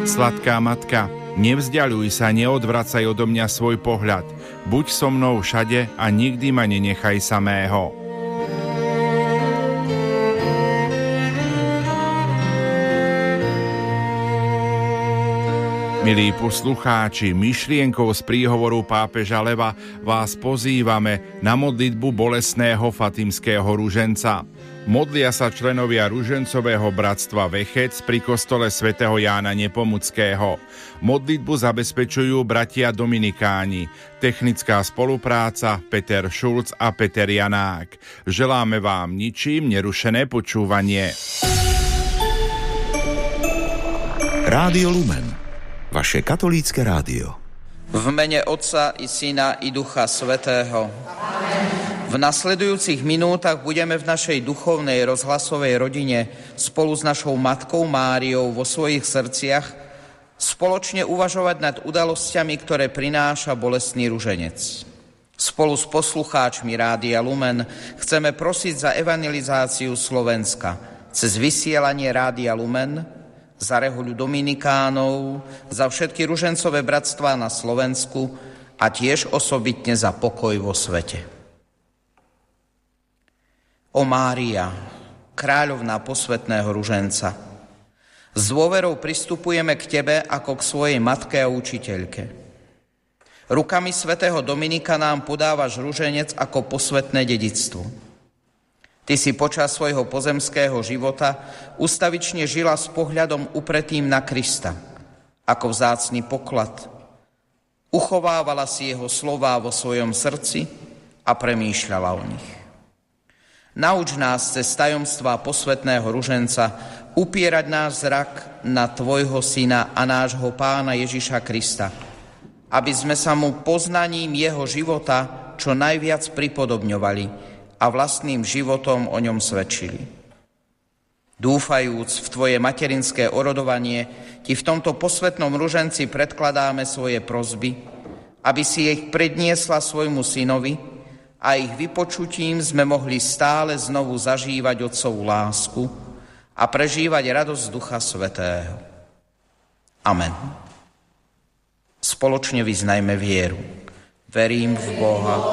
Sladká matka, nevzdialuj sa, neodvracaj odo mňa svoj pohľad. Buď so mnou všade a nikdy ma nenechaj samého. Milí poslucháči, myšlienkou z príhovoru pápeža Leva vás pozývame na modlitbu bolestného fatimského ruženca. Modlia sa členovia ružencového bratstva Vechec pri kostole svätého Jána Nepomuckého. Modlitbu zabezpečujú bratia Dominikáni. Technická spolupráca Peter Šulc a Peter Janák. Želáme vám ničím nerušené počúvanie. Rádio Lumen, vaše katolícke rádio. V mene Otca i Syna i Ducha Svätého. V nasledujúcich minútach budeme v našej duchovnej rozhlasovej rodine spolu s našou Matkou Máriou vo svojich srdciach spoločne uvažovať nad udalosťami, ktoré prináša bolestný ruženec. Spolu s poslucháčmi Rádia Lumen chceme prosiť za evangelizáciu Slovenska cez vysielanie Rádia Lumen, za rehoľu Dominikánov, za všetky ružencové bratstvá na Slovensku a tiež osobitne za pokoj vo svete. O Mária, kráľovná posvätného ruženca, s dôverou pristupujeme k Tebe ako k svojej matke a učiteľke. Rukami svätého Dominika nám podávaš ruženec ako posvätné dedičstvo. Ty si počas svojho pozemského života ustavične žila s pohľadom upretým na Krista, ako vzácny poklad. Uchovávala si jeho slová vo svojom srdci a premýšľala o nich. Nauč nás cez tajomstvá posvätného ruženca upierať náš zrak na Tvojho Syna a nášho Pána Ježiša Krista, aby sme sa mu poznaním jeho života čo najviac pripodobňovali a vlastným životom o ňom svedčili. Dúfajúc v Tvoje materinské orodovanie, Ti v tomto posvätnom ruženci predkladáme svoje prosby, aby si ich predniesla svojmu synovi a ich vypočutím sme mohli stále znovu zažívať Otcovú lásku a prežívať radosť Ducha Svätého. Amen. Spoločne vyznajme vieru. Verím v Boha,